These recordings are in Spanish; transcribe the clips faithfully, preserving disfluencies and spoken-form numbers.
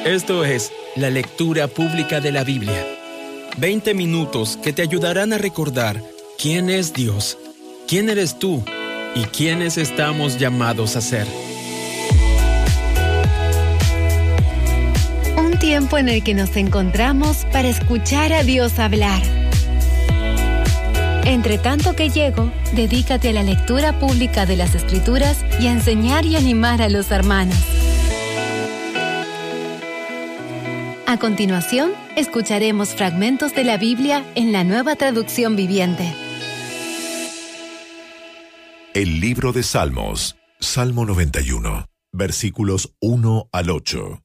Esto es la lectura pública de la Biblia. veinte minutos que te ayudarán a recordar quién es Dios, quién eres tú y quiénes estamos llamados a ser. Un tiempo en el que nos encontramos para escuchar a Dios hablar. Entre tanto que llego, dedícate a la lectura pública de las Escrituras y a enseñar y animar a los hermanos. A continuación, escucharemos fragmentos de la Biblia en la Nueva Traducción Viviente. El libro de Salmos, Salmo noventa y uno, versículos uno al ocho.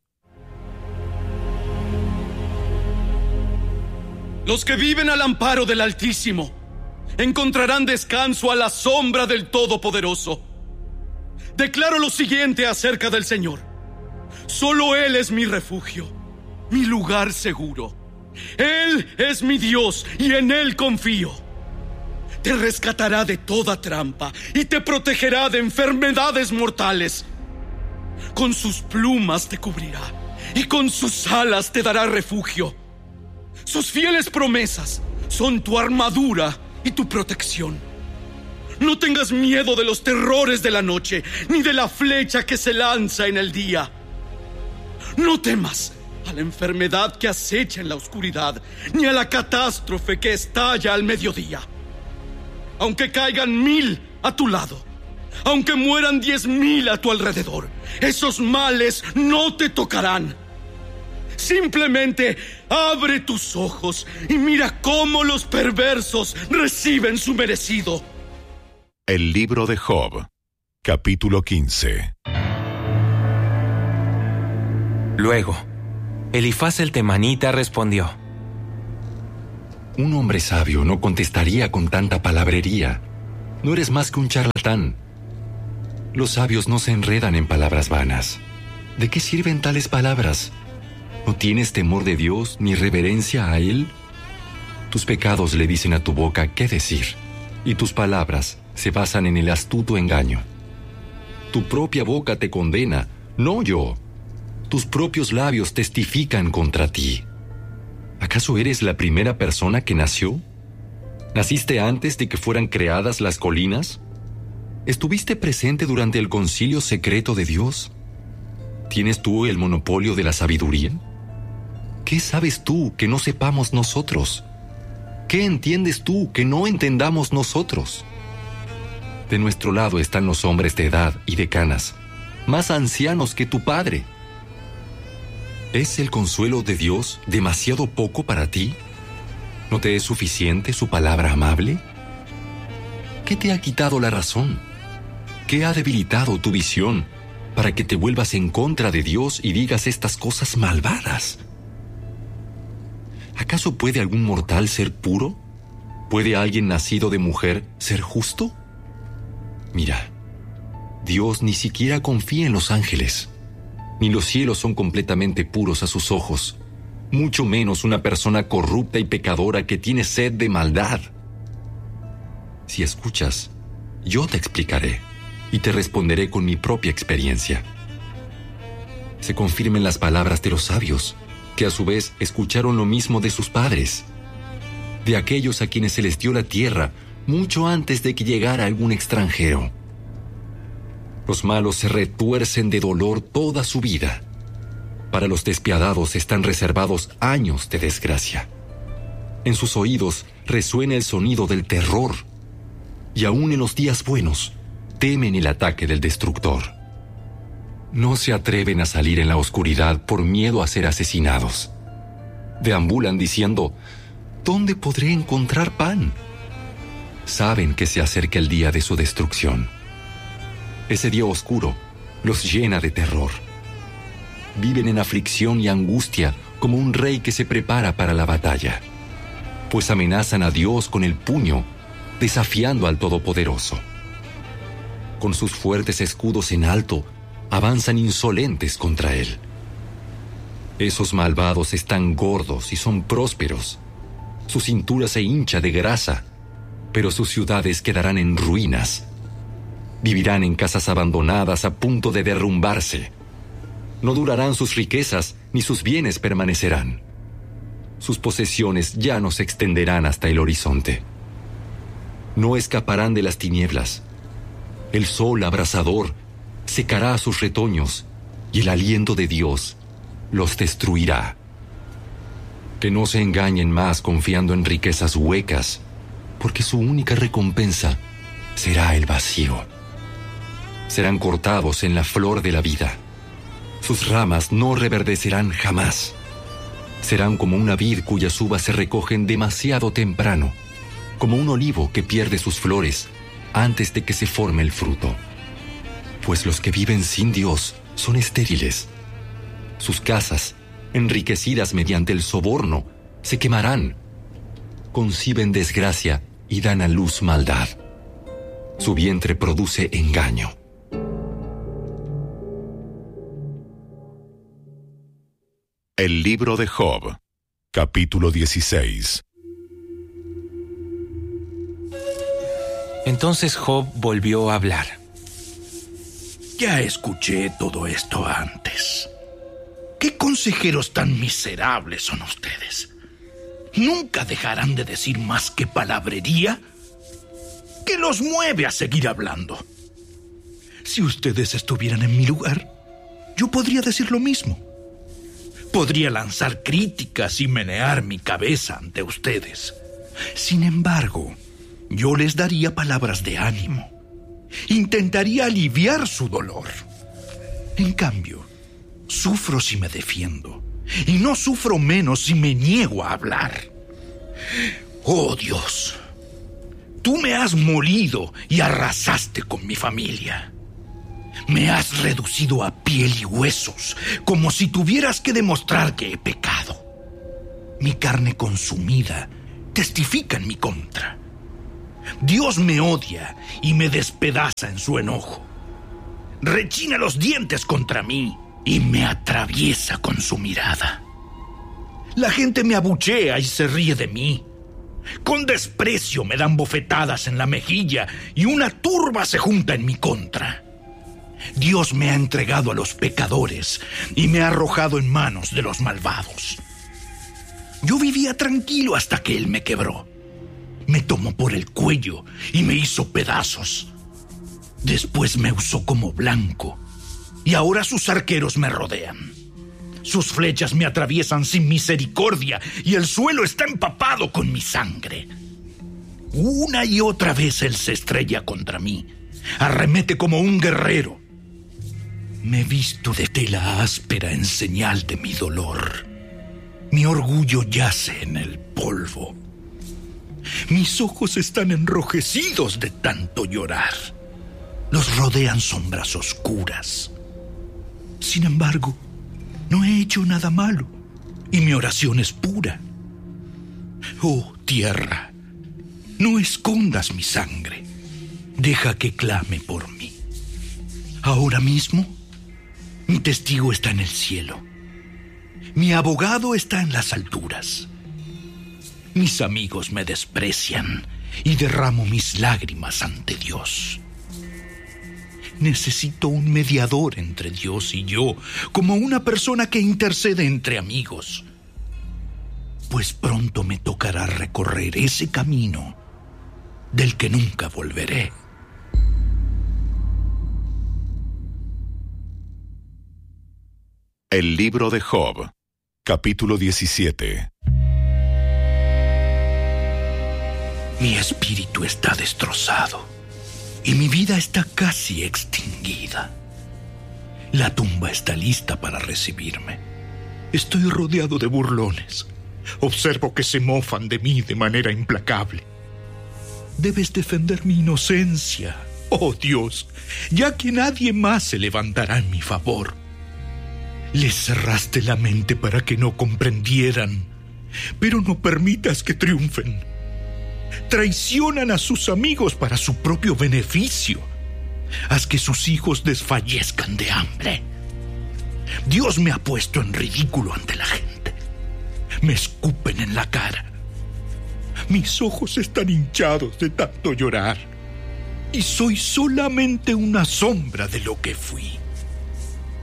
Los que viven al amparo del Altísimo encontrarán descanso a la sombra del Todopoderoso. Declaro lo siguiente acerca del Señor: solo Él es mi refugio, mi lugar seguro. Él es mi Dios y en Él confío. Te rescatará de toda trampa y te protegerá de enfermedades mortales. Con sus plumas te cubrirá y con sus alas te dará refugio. Sus fieles promesas son tu armadura y tu protección. No tengas miedo de los terrores de la noche, ni de la flecha que se lanza en el día. No temas a la enfermedad que acecha en la oscuridad, ni a la catástrofe que estalla al mediodía. Aunque caigan mil a tu lado, aunque mueran diez mil a tu alrededor, esos males no te tocarán. Simplemente abre tus ojos y mira cómo los perversos reciben su merecido. El libro de Job, capítulo quince. Luego, Elifaz el temanita respondió: Un hombre sabio no contestaría con tanta palabrería. No eres más que un charlatán. Los sabios no se enredan en palabras vanas. ¿De qué sirven tales palabras? ¿No tienes temor de Dios ni reverencia a Él? Tus pecados le dicen a tu boca qué decir, y tus palabras se basan en el astuto engaño. Tu propia boca te condena, no yo. Tus propios labios testifican contra ti. ¿Acaso eres la primera persona que nació? ¿Naciste antes de que fueran creadas las colinas? ¿Estuviste presente durante el concilio secreto de Dios? ¿Tienes tú el monopolio de la sabiduría? ¿Qué sabes tú que no sepamos nosotros? ¿Qué entiendes tú que no entendamos nosotros? De nuestro lado están los hombres de edad y de canas, más ancianos que tu padre. ¿Es el consuelo de Dios demasiado poco para ti? ¿No te es suficiente su palabra amable? ¿Qué te ha quitado la razón? ¿Qué ha debilitado tu visión para que te vuelvas en contra de Dios y digas estas cosas malvadas? ¿Acaso puede algún mortal ser puro? ¿Puede alguien nacido de mujer ser justo? Mira, Dios ni siquiera confía en los ángeles, ni los cielos son completamente puros a sus ojos, mucho menos una persona corrupta y pecadora que tiene sed de maldad. Si escuchas, yo te explicaré y te responderé con mi propia experiencia. Se confirmen las palabras de los sabios, que a su vez escucharon lo mismo de sus padres, de aquellos a quienes se les dio la tierra mucho antes de que llegara algún extranjero. Los malos se retuercen de dolor toda su vida. Para los despiadados están reservados años de desgracia. En sus oídos resuena el sonido del terror, y aún en los días buenos temen el ataque del destructor. No se atreven a salir en la oscuridad por miedo a ser asesinados. Deambulan diciendo: ¿dónde podré encontrar pan? Saben que se acerca el día de su destrucción. Ese día oscuro los llena de terror. Viven en aflicción y angustia como un rey que se prepara para la batalla, pues amenazan a Dios con el puño, desafiando al Todopoderoso. Con sus fuertes escudos en alto, avanzan insolentes contra Él. Esos malvados están gordos y son prósperos. Su cintura se hincha de grasa, pero sus ciudades quedarán en ruinas. Vivirán en casas abandonadas a punto de derrumbarse. No durarán sus riquezas, ni sus bienes permanecerán. Sus posesiones ya no se extenderán hasta el horizonte. No escaparán de las tinieblas. El sol abrasador secará a sus retoños, y el aliento de Dios los destruirá. Que no se engañen más confiando en riquezas huecas, porque su única recompensa será el vacío. Serán cortados en la flor de la vida. Sus ramas no reverdecerán jamás. Serán como una vid cuyas uvas se recogen demasiado temprano, como un olivo que pierde sus flores antes de que se forme el fruto. Pues los que viven sin Dios son estériles. Sus casas, enriquecidas mediante el soborno, se quemarán. Conciben desgracia y dan a luz maldad. Su vientre produce engaño. El libro de Job, capítulo dieciséis. Entonces Job volvió a hablar. Ya escuché todo esto antes. ¿Qué consejeros tan miserables son ustedes? ¿Nunca dejarán de decir más que palabrería? ¿Qué los mueve a seguir hablando? Si ustedes estuvieran en mi lugar, yo podría decir lo mismo. Podría lanzar críticas y menear mi cabeza ante ustedes. Sin embargo, yo les daría palabras de ánimo. Intentaría aliviar su dolor. En cambio, sufro si me defiendo, y no sufro menos si me niego a hablar. Oh Dios, tú me has molido y arrasaste con mi familia. Me has reducido a piel y huesos, como si tuvieras que demostrar que he pecado. Mi carne consumida testifica en mi contra. Dios me odia y me despedaza en su enojo. Rechina los dientes contra mí y me atraviesa con su mirada. La gente me abuchea y se ríe de mí. Con desprecio me dan bofetadas en la mejilla y una turba se junta en mi contra. Dios me ha entregado a los pecadores y me ha arrojado en manos de los malvados. Yo vivía tranquilo hasta que Él me quebró. Me tomó por el cuello y me hizo pedazos. Después me usó como blanco y ahora sus arqueros me rodean. Sus flechas me atraviesan sin misericordia y el suelo está empapado con mi sangre. Una y otra vez Él se estrella contra mí. Arremete como un guerrero. Me visto de tela áspera en señal de mi dolor. Mi orgullo yace en el polvo. Mis ojos están enrojecidos de tanto llorar. Los rodean sombras oscuras. Sin embargo, no he hecho nada malo y mi oración es pura. Oh, tierra, no escondas mi sangre. Deja que clame por mí. Ahora mismo, mi testigo está en el cielo. Mi abogado está en las alturas. Mis amigos me desprecian y derramo mis lágrimas ante Dios. Necesito un mediador entre Dios y yo, como una persona que intercede entre amigos. Pues pronto me tocará recorrer ese camino del que nunca volveré. El libro de Job, capítulo diecisiete. Mi espíritu está destrozado y mi vida está casi extinguida. La tumba está lista para recibirme. Estoy rodeado de burlones. Observo que se mofan de mí de manera implacable. Debes defender mi inocencia, oh Dios, ya que nadie más se levantará en mi favor. Les cerraste la mente para que no comprendieran, pero no permitas que triunfen. Traicionan a sus amigos para su propio beneficio. Haz que sus hijos desfallezcan de hambre. Dios me ha puesto en ridículo ante la gente. Me escupen en la cara. Mis ojos están hinchados de tanto llorar. Y soy solamente una sombra de lo que fui.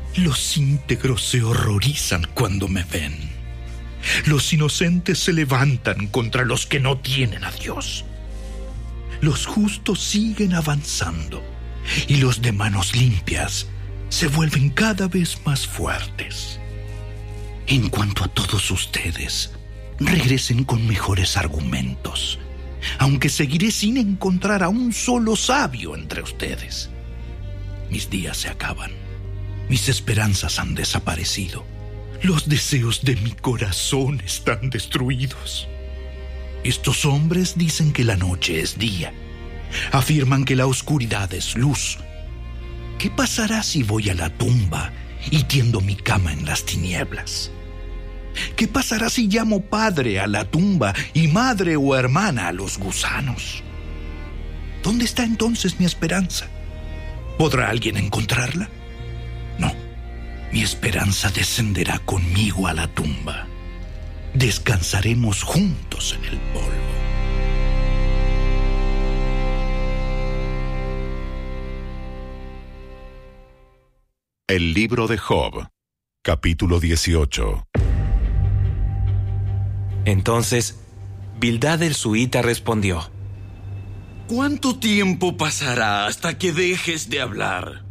Los íntegros se horrorizan cuando me ven. Los inocentes se levantan contra los que no tienen a Dios. Los justos siguen avanzando y los de manos limpias se vuelven cada vez más fuertes. En cuanto a todos ustedes, regresen con mejores argumentos, aunque seguiré sin encontrar a un solo sabio entre ustedes. Mis días se acaban, mis esperanzas han desaparecido, los deseos de mi corazón están destruidos. Estos hombres dicen que la noche es día, afirman que la oscuridad es luz. ¿Qué pasará si voy a la tumba y tiendo mi cama en las tinieblas? ¿Qué pasará si llamo padre a la tumba y madre o hermana a los gusanos? ¿Dónde está entonces mi esperanza? ¿Podrá alguien encontrarla? No, mi esperanza descenderá conmigo a la tumba. Descansaremos juntos en el polvo. El libro de Job, capítulo dieciocho. Entonces, Bildad el suita respondió: ¿Cuánto tiempo pasará hasta que dejes de hablar?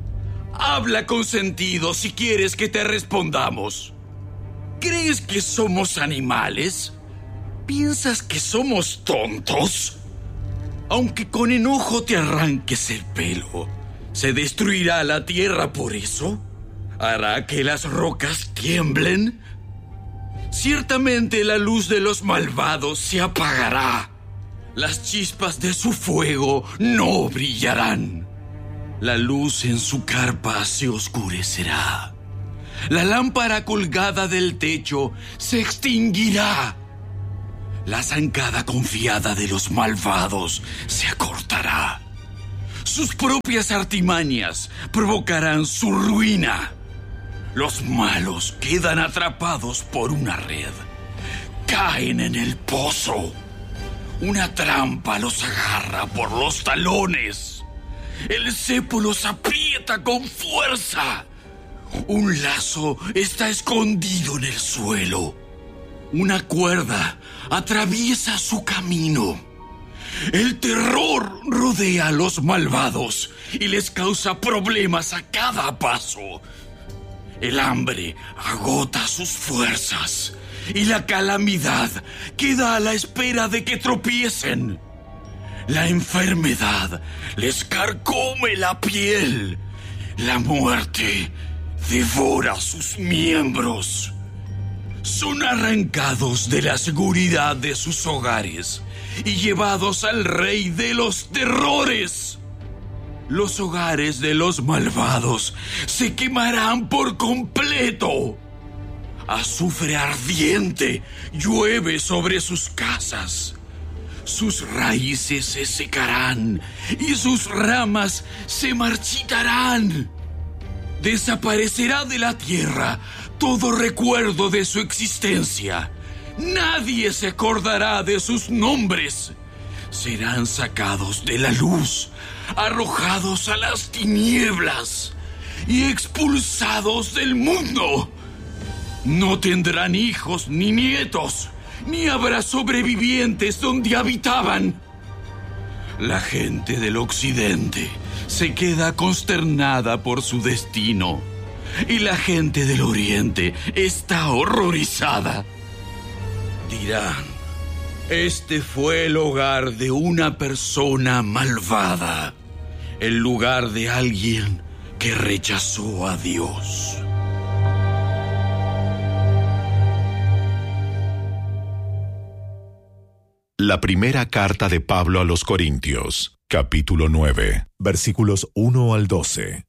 Habla con sentido si quieres que te respondamos. ¿Crees que somos animales? ¿Piensas que somos tontos? Aunque con enojo te arranques el pelo, ¿se destruirá la tierra por eso? ¿Hará que las rocas tiemblen? Ciertamente la luz de los malvados se apagará. Las chispas de su fuego no brillarán. La luz en su carpa se oscurecerá. La lámpara colgada del techo se extinguirá. La zancada confiada de los malvados se acortará. Sus propias artimañas provocarán su ruina. Los malos quedan atrapados por una red. Caen en el pozo. Una trampa los agarra por los talones. El cepo los aprieta con fuerza. Un lazo está escondido en el suelo. Una cuerda atraviesa su camino. El terror rodea a los malvados y les causa problemas a cada paso. El hambre agota sus fuerzas y la calamidad queda a la espera de que tropiecen. La enfermedad les carcome la piel. La muerte devora sus miembros. Son arrancados de la seguridad de sus hogares y llevados al rey de los terrores. Los hogares de los malvados se quemarán por completo. Azufre ardiente llueve sobre sus casas. Sus raíces se secarán y sus ramas se marchitarán. Desaparecerá de la tierra todo recuerdo de su existencia. Nadie se acordará de sus nombres. Serán sacados de la luz, arrojados a las tinieblas y expulsados del mundo. No tendrán hijos ni nietos, ni habrá sobrevivientes donde habitaban. La gente del occidente se queda consternada por su destino, y la gente del oriente está horrorizada. Dirán: este fue el hogar de una persona malvada, el lugar de alguien que rechazó a Dios. La primera carta de Pablo a los Corintios, capítulo nueve, versículos uno al doce.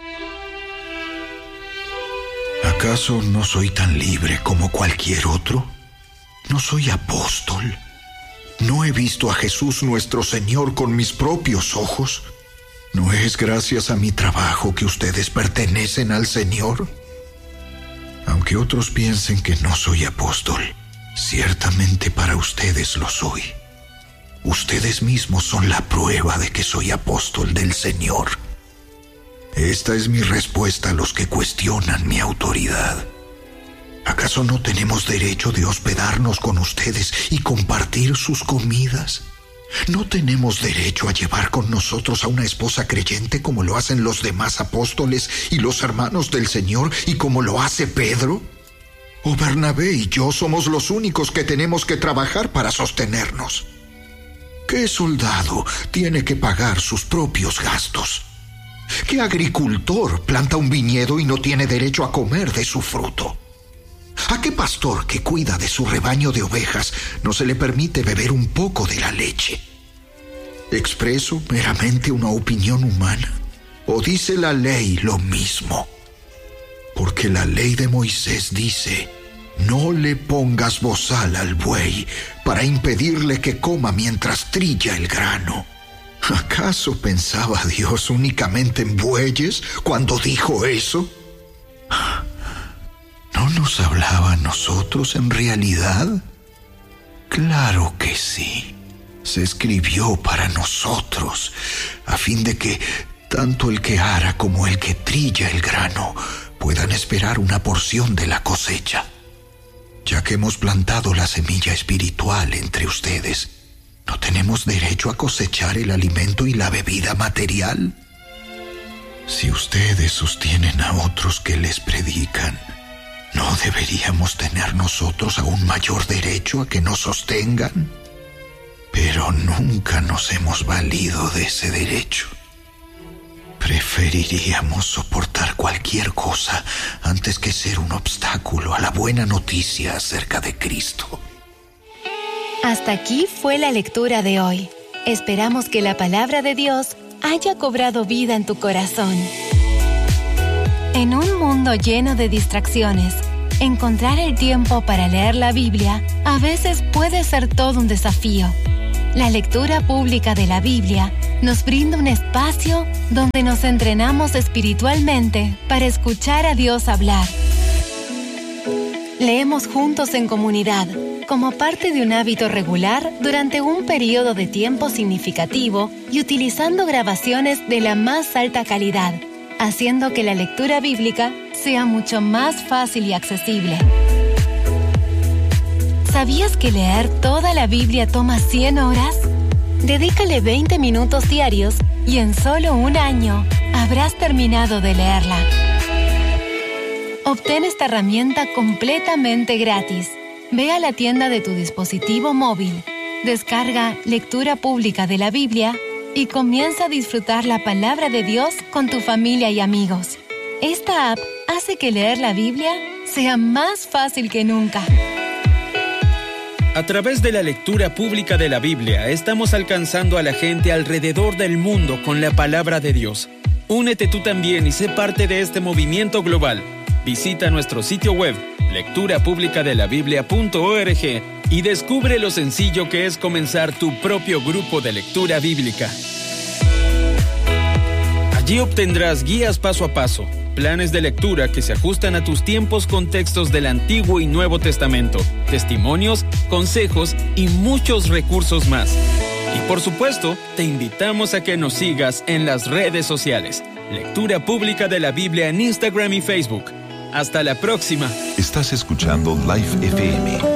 ¿Acaso no soy tan libre como cualquier otro? ¿No soy apóstol? ¿No he visto a Jesús nuestro Señor con mis propios ojos? ¿No es gracias a mi trabajo que ustedes pertenecen al Señor? Aunque otros piensen que no soy apóstol, ciertamente para ustedes lo soy. Ustedes mismos son la prueba de que soy apóstol del Señor. Esta es mi respuesta a los que cuestionan mi autoridad. ¿Acaso no tenemos derecho de hospedarnos con ustedes y compartir sus comidas? ¿No tenemos derecho a llevar con nosotros a una esposa creyente como lo hacen los demás apóstoles y los hermanos del Señor y como lo hace Pedro? ¿O Bernabé y yo somos los únicos que tenemos que trabajar para sostenernos? ¿Qué soldado tiene que pagar sus propios gastos? ¿Qué agricultor planta un viñedo y no tiene derecho a comer de su fruto? ¿A qué pastor que cuida de su rebaño de ovejas no se le permite beber un poco de la leche? ¿Expreso meramente una opinión humana? ¿O dice la ley lo mismo? Porque la ley de Moisés dice: no le pongas bozal al buey para impedirle que coma mientras trilla el grano. ¿Acaso pensaba Dios únicamente en bueyes cuando dijo eso? ¿No nos hablaba a nosotros en realidad? Claro que sí. Se escribió para nosotros, a fin de que tanto el que ara como el que trilla el grano puedan esperar una porción de la cosecha. Ya que hemos plantado la semilla espiritual entre ustedes, ¿no tenemos derecho a cosechar el alimento y la bebida material? Si ustedes sostienen a otros que les predican, ¿no deberíamos tener nosotros aún mayor derecho a que nos sostengan? Pero nunca nos hemos valido de ese derecho. Preferiríamos soportar cualquier cosa antes que ser un obstáculo a la buena noticia acerca de Cristo. Hasta aquí fue la lectura de hoy. Esperamos que la palabra de Dios haya cobrado vida en tu corazón. En un mundo lleno de distracciones, encontrar el tiempo para leer la Biblia a veces puede ser todo un desafío. La lectura pública de la Biblia nos brinda un espacio donde nos entrenamos espiritualmente para escuchar a Dios hablar. Leemos juntos en comunidad, como parte de un hábito regular durante un periodo de tiempo significativo y utilizando grabaciones de la más alta calidad, haciendo que la lectura bíblica sea mucho más fácil y accesible. ¿Sabías que leer toda la Biblia toma cien horas? Dedícale veinte minutos diarios y en solo un año habrás terminado de leerla. Obtén esta herramienta completamente gratis. Ve a la tienda de tu dispositivo móvil, descarga Lectura Pública de la Biblia y comienza a disfrutar la palabra de Dios con tu familia y amigos. Esta app hace que leer la Biblia sea más fácil que nunca. A través de la lectura pública de la Biblia, estamos alcanzando a la gente alrededor del mundo con la palabra de Dios. Únete tú también y sé parte de este movimiento global. Visita nuestro sitio web, lectura pública de la biblia punto org, y descubre lo sencillo que es comenzar tu propio grupo de lectura bíblica. Allí obtendrás guías paso a paso, planes de lectura que se ajustan a tus tiempos con textos del Antiguo y Nuevo Testamento, testimonios, consejos y muchos recursos más. Y por supuesto, te invitamos a que nos sigas en las redes sociales. Lectura Pública de la Biblia en Instagram y Facebook. Hasta la próxima. Estás escuchando Life F M.